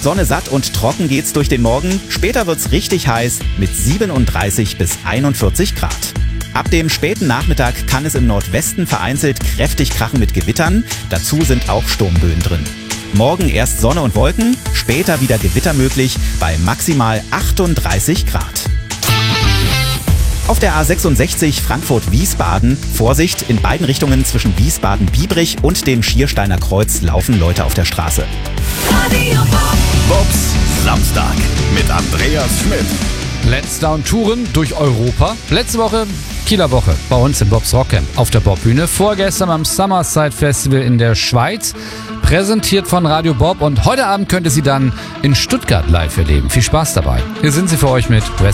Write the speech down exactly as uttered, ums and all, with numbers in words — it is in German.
Sonne satt und trocken geht's durch den Morgen. Später wird's richtig heiß mit siebenunddreißig bis einundvierzig Grad. Ab dem späten Nachmittag kann es im Nordwesten vereinzelt kräftig krachen mit Gewittern. Dazu sind auch Sturmböen drin. Morgen erst Sonne und Wolken, später wieder Gewitter möglich bei maximal achtunddreißig Grad. Auf der A sechsundsechzig Frankfurt-Wiesbaden, Vorsicht, in beiden Richtungen zwischen Wiesbaden-Biebrich und dem Schiersteiner Kreuz laufen Leute auf der Straße. Radio Bob. Bobs Samstag mit Andreas Schmidt. Let's Down Touren durch Europa. Letzte Woche Kieler Woche bei uns im Bobs Rockcamp auf der Bobbühne. Vorgestern am Summerside Festival in der Schweiz. Präsentiert von Radio Bob. Und heute Abend könnt ihr sie dann in Stuttgart live erleben. Viel Spaß dabei. Hier sind sie für euch mit Rest